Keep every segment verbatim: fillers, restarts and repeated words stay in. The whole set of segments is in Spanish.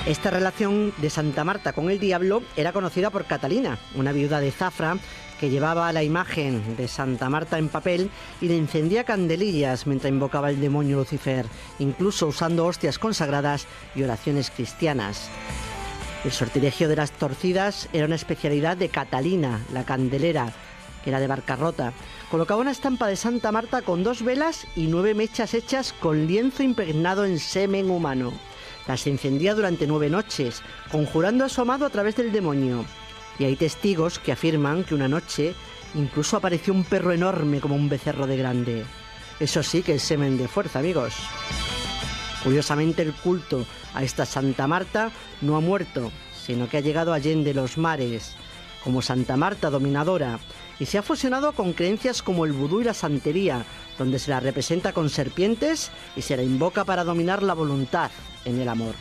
Esta relación de Santa Marta con el diablo era conocida por Catalina, una viuda de Zafra que llevaba la imagen de Santa Marta en papel y le encendía candelillas mientras invocaba al demonio Lucifer, incluso usando hostias consagradas y oraciones cristianas. El sortilegio de las torcidas era una especialidad de Catalina, la candelera, que era de Barcarrota. Colocaba una estampa de Santa Marta con dos velas y nueve mechas hechas con lienzo impregnado en semen humano. Las encendía durante nueve noches, conjurando a su amado a través del demonio. Y hay testigos que afirman que una noche incluso apareció un perro enorme como un becerro de grande. Eso sí que es semen de fuerza, amigos. Curiosamente, el culto a esta Santa Marta no ha muerto, sino que ha llegado allende los mares, como Santa Marta dominadora, y se ha fusionado con creencias como el vudú y la santería, donde se la representa con serpientes y se la invoca para dominar la voluntad en el amor.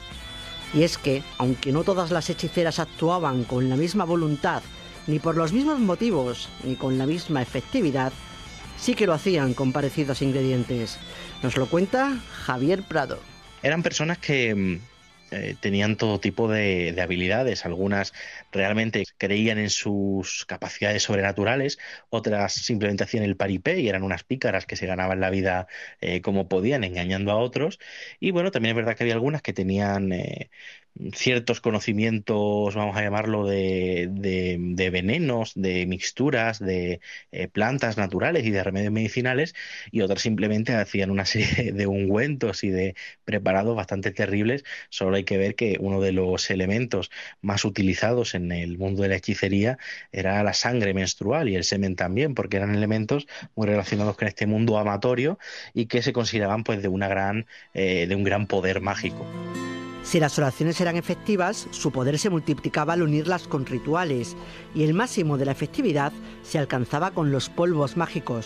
Y es que, aunque no todas las hechiceras actuaban con la misma voluntad, ni por los mismos motivos, ni con la misma efectividad, sí que lo hacían con parecidos ingredientes. Nos lo cuenta Javier Prado. Eran personas que eh, tenían todo tipo de, de habilidades. Algunas realmente creían en sus capacidades sobrenaturales, otras simplemente hacían el paripé y eran unas pícaras que se ganaban la vida eh, como podían, engañando a otros. Y bueno, también es verdad que había algunas que tenían eh, ciertos conocimientos, vamos a llamarlo, de, de, de venenos, de mixturas, de eh, plantas naturales y de remedios medicinales, y otras simplemente hacían una serie de ungüentos y de preparados bastante terribles. Solo hay que ver que uno de los elementos más utilizados en el mundo de la hechicería era la sangre menstrual y el semen también, porque eran elementos muy relacionados con este mundo amatorio y que se consideraban pues de una gran, eh, de un gran poder mágico. Si las oraciones eran efectivas, su poder se multiplicaba al unirlas con rituales, y el máximo de la efectividad se alcanzaba con los polvos mágicos,